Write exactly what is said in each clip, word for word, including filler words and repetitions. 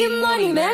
Money, man.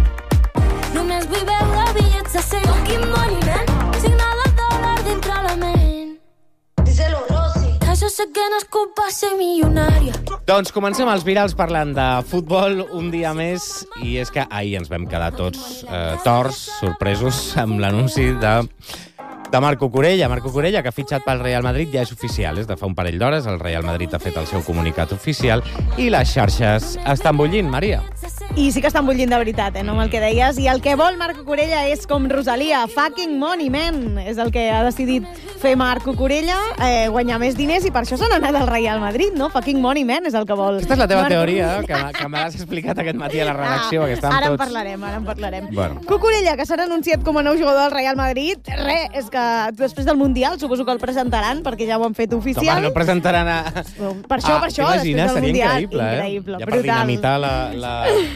Només vull veure bitllets de cent. Fucking money, man. Signal de dòlar dintre la ment. Díselo, Rosy. Que jo sé que no és culpa ser milionària. Doncs comencem els virals parlant de futbol un dia més, i és que ahir ens vam quedar tots eh, torts, sorpresos, amb l'anunci de... de Marc Cucurella. Marc Cucurella, que ha fitxat pel Real Madrid, ja és oficial. És de fa un parell d'hores. El Real Madrid ha fet el seu comunicat oficial i les xarxes estan bullint, Maria. I sí que estan bullint de veritat, eh, no amb el que deies. I el que vol Marc Cucurella és com Rosalia, fucking money, man. És el que ha decidit fer Marc Cucurella, eh, guanyar més diners, i per això se n'ha anat al Real Madrid, no? Fucking money, man, és el que vol. Aquesta és la teva Marc teoria, Cucurella. que, que me l'has explicat aquest matí a la redacció. Ah, que estàvem ara tots... en parlarem, ara en parlarem. Bueno. Cucurella, que s'ha anunciat com a nou jugador del Real Madrid, res, és que després del Mundial suposo que el presentaran, perquè ja ho han fet oficial. Home, no presentaran a... Per això, ah, per això, després del seria Mundial. increïble, eh? Increïble, ja brutal. per dinamitar la... la...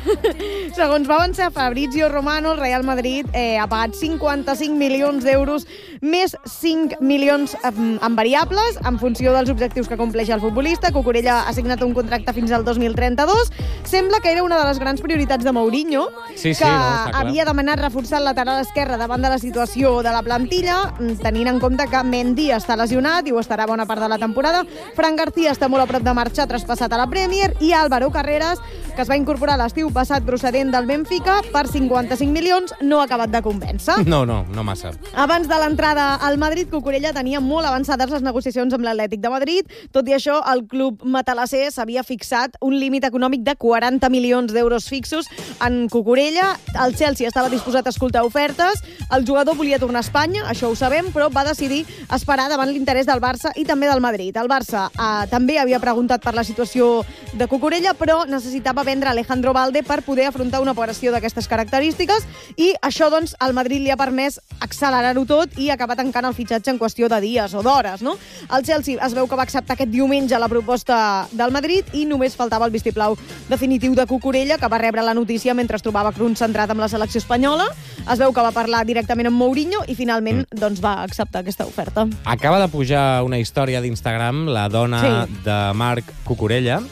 Segons va avançar Fabrizio Romano, el Real Madrid eh, ha pagat cinquanta-cinc milions d'euros més cinc milions en variables en funció dels objectius que compleix el futbolista. Cucurella ha signat un contracte fins al dos mil trenta-dos. Sembla que era una de les grans prioritats de Mourinho, sí, sí, que no, està clar. havia demanat reforçar el lateral esquerre davant de la situació de la plantilla, tenint en compte que Mendy està lesionat i ho estarà bona part de la temporada. Fran García està molt a prop de marxar, traspassat a la Premier, i Álvaro Carreras, que es va incorporar l'estiu passat procedent del Benfica per cinquanta-cinc milions, no ha acabat de convèncer. No, no, no massa. Abans de l'entrada al Madrid, Cucurella tenia molt avançades les negociacions amb l'Atlètic de Madrid. Tot i això, el club matalasser s'havia fixat un límit econòmic de quaranta milions d'euros fixos en Cucurella. El Chelsea estava disposat a escoltar ofertes. El jugador volia tornar a Espanya, això ho sabem, però va decidir esperar davant l'interès del Barça i també del Madrid. El Barça eh, també havia preguntat per la situació de Cucurella, però necessitava vendre Alejandro Balde per poder afrontar una operació d'aquestes característiques, i això, doncs, al Madrid li ha permès accelerar-ho tot i acabar tancant el fitxatge en qüestió de dies o d'hores, no? El Chelsea es veu que va acceptar aquest diumenge la proposta del Madrid i només faltava el vistiplau definitiu de Cucurella, que va rebre la notícia mentre es trobava concentrat amb la selecció espanyola. Es veu que va parlar directament amb Mourinho i finalment mm. doncs, va acceptar aquesta oferta. Acaba de pujar una història d'Instagram, la dona sí. de Marc Cucurella,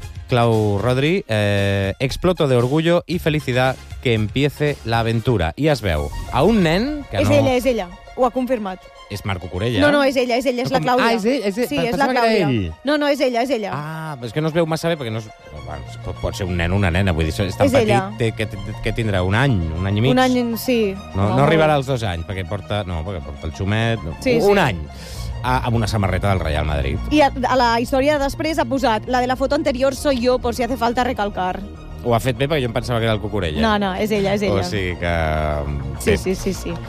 Clau Rodri, eh, exploto de orgullo y felicidad, que empiece la aventura. I es veu a un nen que és no... És ella, és ella. Ho ha confirmat. És Marc Cucurella? No, no, és ella, és ella, és no, la Clàudia. Ah, és ell? És ell? Sí, Pensava és la que era Clàudia. ell. No, no, és ella, és ella. Ah, és que no es veu massa bé, perquè no és... Bueno, pot, pot ser un nen o una nena, vull dir, és tan És petit, ella. té, que, que tindrà un any, un any i mig. Un any, sí. No, no, no arribarà als dos anys, perquè porta... No, perquè porta el xumet... No, sí, un sí. any. A, amb una samarreta del Real Madrid. I a, a la història de després ha posat la de la foto anterior soy yo, por si hace falta recalcar. Ho ha fet bé, perquè jo em pensava que era el Cucurella. No, no, és ella, és ella. O sigui que... Sí, sí, sí, sí.